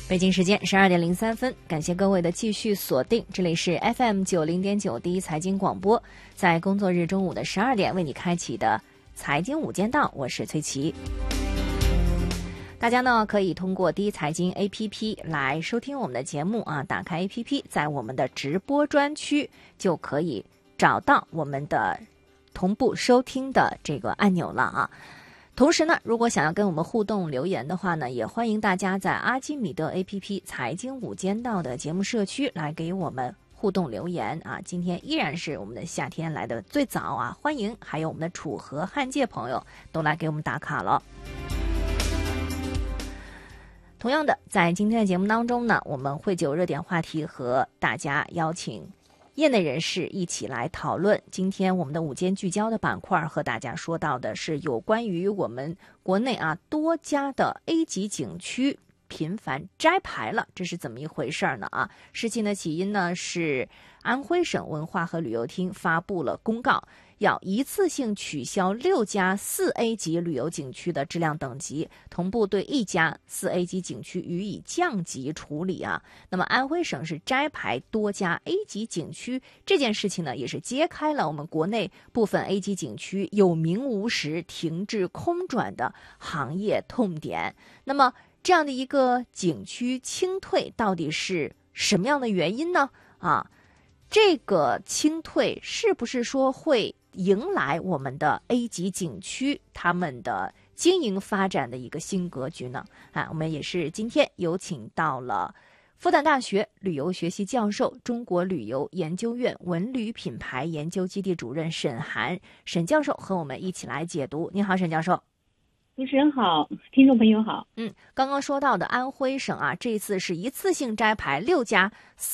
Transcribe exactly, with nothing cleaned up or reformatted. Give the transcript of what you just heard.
北京时间十二点零三分，感谢各位的继续锁定，这里是 F M 九零点九第一财经广播，在工作日中午的十二点为你开启的财经午间档，我是崔琦。大家呢可以通过第一财经 A P P 来收听我们的节目啊，打开 A P P， 在我们的直播专区就可以找到我们的同步收听的这个按钮了啊。同时呢，如果想要跟我们互动留言的话呢，也欢迎大家在阿基米德 A P P 财经午间道的节目社区来给我们互动留言啊。今天依然是我们的夏天来的最早啊，欢迎还有我们的楚河汉界朋友都来给我们打卡了。同样的，在今天的节目当中呢，我们会就热点话题和大家邀请业内人士一起来讨论。今天我们的午间聚焦的板块和大家说到的是有关于我们国内啊多家的 A 级景区频繁摘牌了，这是怎么一回事呢啊？事情的起因呢是安徽省文化和旅游厅发布了公告，要一次性取消六家四 A 级旅游景区的质量等级，同步对一家四 A 级景区予以降级处理啊。那么安徽省是摘牌多家 A 级景区这件事情呢，也是揭开了我们国内部分 A 级景区有名无实、停滞空转的行业痛点。那么这样的一个景区清退到底是什么样的原因呢？啊，这个清退是不是说会迎来我们的 A 级景区他们的经营发展的一个新格局呢？啊，我们也是今天有请到了复旦大学旅游学系教授、中国旅游研究院文旅品牌研究基地主任沈涵沈教授和我们一起来解读。您好，沈教授。 主持人好，听众朋友好。 嗯，刚刚说到的安徽省啊，这次是一次性摘牌六家